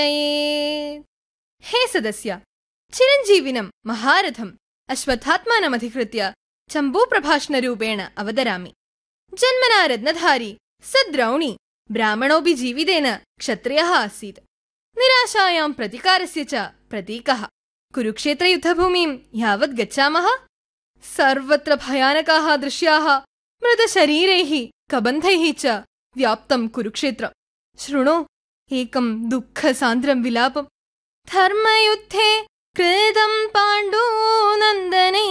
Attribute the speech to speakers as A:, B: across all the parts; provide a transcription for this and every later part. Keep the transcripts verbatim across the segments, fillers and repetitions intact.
A: ഹേ സദസ്യ, ചിരഞ്ജീവിനം മഹാരഥം അശ്വത്ഥാത്മാനമധികൃത്യ ചമ്പൂപ്രഭാഷണരൂപേണ അവതരാമി. ജന്മനാ രത്നധാരി സദ്രൗണി ബ്രാഹ്മണോപി ജീവിതേന ക്ഷത്രിയഃ ആസീത്. നിരാശായാം പ്രതികാരസ്യ ച പ്രതീകഃ. കുരുക്ഷേത്രയുദ്ധഭൂമിം യാവത് ഗച്ഛാമഃ സർവത്ര ഭയാനകാः ദൃശ്യാः മൃതശരീരൈः കബന്ധൈः ച വ്യാപ്തം കുരുക്ഷേത്രം. ശൃണു ഏകം ദുഃഖസാന്ദ്രം വിലാപം. ധർമ്മയുദ്ധേ കൃതം പാണ്ഡൂനന്ദനേ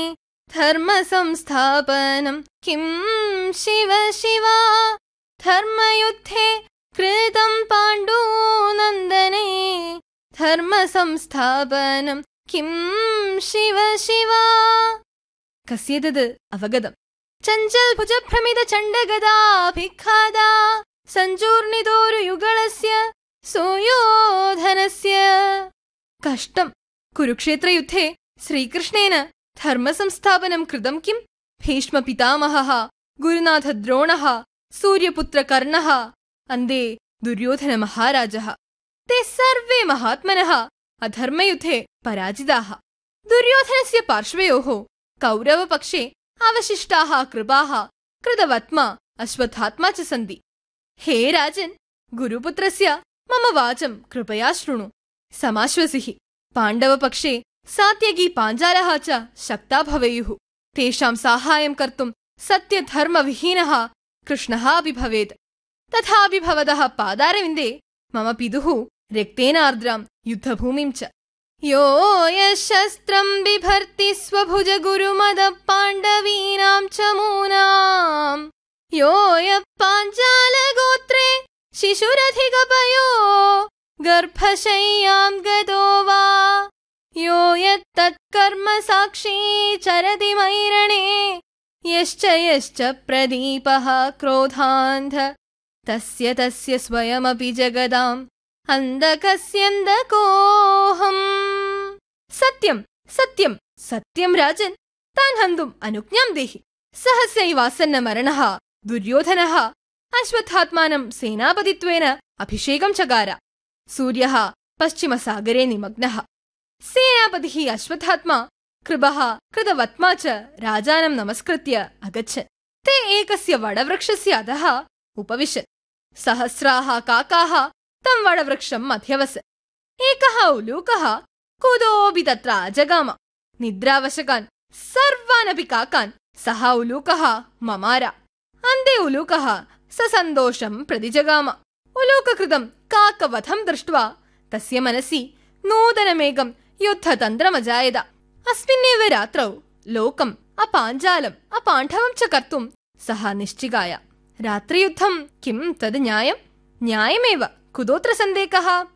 A: ധർമ്മസംസ്ഥാപനം കിം ശിവ ശിവ. ധർമ്മയുദ്ധേ കൃതം പാണ്ഡൂനന്ദനേ ധർമ്മസംസ്ഥാപനം കിം ശിവ ശിവ. കസ്യേതത് അവഗതം. ചഞ്ചൽഭുജഭ്രമിത ചണ്ഡഗദാഭിഘാതാ സഞ്ചൂർണിതോരുയുഗളസ്യ സുയോധനസ്യ. കഷ്ടം. കുരുക്ഷേത്രയുദ്ധേ ശ്രീകൃഷ്ണേന ധർമ്മസംസ്ഥാപനം കൃതം കിം? ഭീഷ്മപിതാമഹഃ, ഗുരുനാഥദ്രോണഃ, സൂര്യപുത്രകർണഃ, അന്തേ ദുര്യോധനമഹാരാജः. ते सर्वे महात्मनः अधर्मयुद्धे पराजिताः. दुर्योधनस्य पार्श्वयोः कौरवपक्षे अवशिष्टाः कृपाः कृतवत्मा अश्वत्थात्मा च सन्ति. हे राजन्, गुरुपुत्रस्य मम वाचं कृपया शृणु. समाश्वसिः. पाण्डवपक्षे सात्यकी पाञ्चालः च शक्ता भवेयुः. तेषां साहाय्यं कर्तुं सत्यधर्मविहीनः कृष्णः अपि भवेत्. तथापि भवतः पादारविन्दे मम पितुः रक्तेन आर्द्रां युद्धभूमिं च यो यशस्त्रं बिभर्ति स्वभुज गुरुमद पाण्डवीनां च मूनां यो यपाञ्चालगोत्रे शिशुरधिगपयो गर्भशय्यां गतो वा यो यत्तत्कर्म साक्षी चरति मैरणे यश्च यश्च प्रदीपः क्रोधान्ध तस्य तस्य स्वयमपि जगदाम् अन्धकस्यन्धकोऽहम्. सत्यं सत्यं सत्यं राजन्, तान् हन्तुम् अनुज्ञां देहि. सहस्यैवासन्नमरणः दुर्योधनः अश्वत्थात्मानं सेनापतित्वेन अभिषेकं चकार. सूर्यः पश्चिमसागरे निमग्नः. सेनापतिः अश्वत्थात्मा कृपः कृतवत्मा च राजानं नमस्कृत्य अगच्छन्. ते एकस्य वडवृक्षस्य अधः उपविशन्. सहस्राः काकाः तं वडवृक्षम् अध्यवसन्. एकः उलूकः कुतोऽपि तत्र अजगाम. निद्रावशकान् सर्वानपि काकान् सः उलूकः ममार. अन्ते उलूकः ससन्तोषं प्रतिजगाम. उलूककृतं काकवधं दृष्ट्वा तस्य मनसि नूतनमेकं युद्धतन्त्रमजायत. अस्मिन्नेव रात्रौ लोकम् अपाञ्चालम् अपाण्डवं च कर्तुं सः निश्चिकाय. रात्रियुद्धं किं तद् न्यायम्? न्यायमेव, कुतोऽत्र सन्देहः?